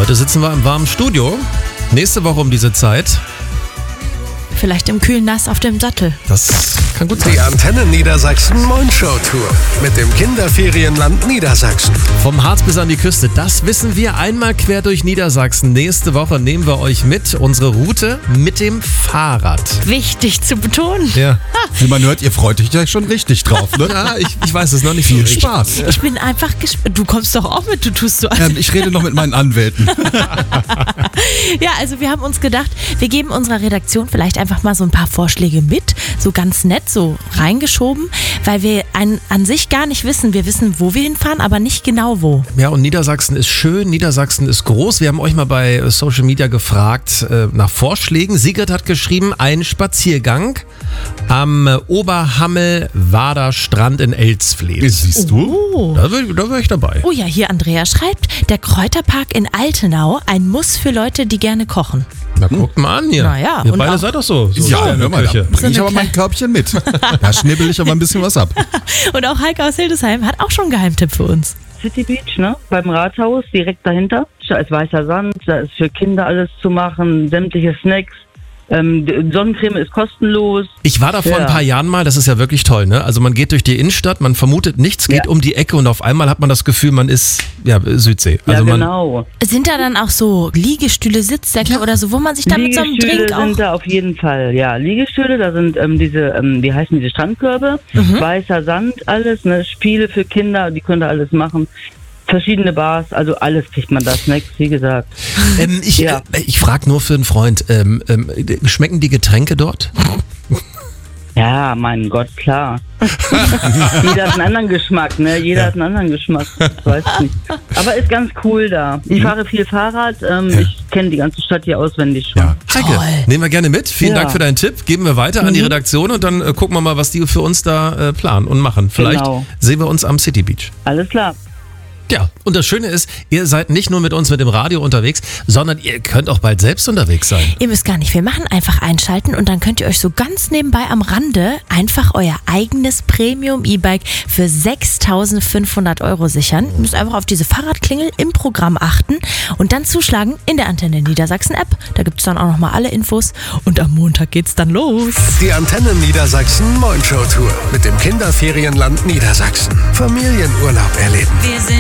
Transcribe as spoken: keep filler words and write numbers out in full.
Heute sitzen wir im warmen Studio. Nächste Woche um diese Zeit. Vielleicht im kühlen Nass auf dem Sattel. Das kann gut sein. Die Antenne Niedersachsen Mondshow Tour mit dem Kinderferienland Niedersachsen. Vom Harz bis an die Küste, das wissen wir. Einmal quer durch Niedersachsen. Nächste Woche nehmen wir euch mit. Unsere Route mit dem Fahrrad. Wichtig zu betonen. Ja, Wie man hört, ihr freut euch ja schon richtig drauf, ne? ja ich, ich weiß es noch nicht Viel so richtig. Spaß. Ich bin einfach gespannt. Du kommst doch auch mit, du tust so. Ähm, ich rede noch mit meinen Anwälten. Ja, also wir haben uns gedacht, wir geben unserer Redaktion vielleicht einfach mal so ein paar Vorschläge mit, so ganz nett, so reingeschoben, weil wir an, an sich gar nicht wissen. Wir wissen, wo wir hinfahren, aber nicht genau wo. Ja, und Niedersachsen ist schön, Niedersachsen ist groß. Wir haben euch mal bei Social Media gefragt äh, nach Vorschlägen. Sigrid hat geschrieben, ein Spaziergang am äh, Oberhammel-Wader Strand in Elsfleth. Siehst du? Oh. Da wäre da wär ich dabei. Oh ja, hier Andrea schreibt, der Kräuterpark in Altenau, ein Muss für Leute, die gerne kochen. Na, guckt mal an hier. Na ja, Ihr und beide auch- seid doch so. so Ja, in der hör mal, da Küche. bringe ich So eine aber mein kleine- Körbchen mit. Da schnibbel ich aber ein bisschen was ab. Und auch Heike aus Hildesheim hat auch schon einen Geheimtipp für uns. City Beach, ne? Beim Rathaus, direkt dahinter. Da ist weißer Sand, da ist für Kinder alles zu machen, sämtliche Snacks. Ähm, die Sonnencreme ist kostenlos. Ich war da vor Ja. ein paar Jahren mal, das ist ja wirklich toll, ne? Also man geht durch die Innenstadt, man vermutet nichts, geht Ja. um die Ecke und auf einmal hat man das Gefühl, man ist ja Südsee. Also ja, man, genau. Sind da dann auch so Liegestühle, Sitzsäcke oder so, wo man sich da mit so einem Liegestühle Drink auch... sind da auf jeden Fall, ja. Liegestühle, da sind ähm, diese, ähm, wie heißen diese Strandkörbe? Mhm. Weißer Sand, alles, ne? Spiele für Kinder, die können da alles machen. Verschiedene Bars, also alles kriegt man da, Snacks, wie gesagt. ähm, ich Ja. äh, ich frage nur für einen Freund, ähm, ähm, schmecken die Getränke dort? Ja, mein Gott, klar. Jeder hat einen anderen Geschmack, ne? Jeder hat einen anderen Geschmack. Ich weiß nicht. Aber ist ganz cool da. Ich fahre viel Fahrrad. Ähm, Ich kenne die ganze Stadt hier auswendig schon. Ja. Heike, Toll. nehmen wir gerne mit. Vielen Ja. Dank für deinen Tipp. Geben wir weiter an die Redaktion und dann äh, gucken wir mal, was die für uns da äh, planen und machen. Vielleicht Genau. sehen wir uns am City Beach. Alles klar. Ja, und das Schöne ist, ihr seid nicht nur mit uns mit dem Radio unterwegs, sondern ihr könnt auch bald selbst unterwegs sein. Ihr müsst gar nicht viel machen, einfach einschalten und dann könnt ihr euch so ganz nebenbei am Rande einfach euer eigenes Premium-E-Bike für sechstausendfünfhundert Euro sichern. Ihr müsst einfach auf diese Fahrradklingel im Programm achten und dann zuschlagen in der Antenne Niedersachsen-App. Da gibt es dann auch nochmal alle Infos und am Montag geht's dann los. Die Antenne Niedersachsen Mondshow Tour mit dem Kinderferienland Niedersachsen. Familienurlaub erleben. Wir sind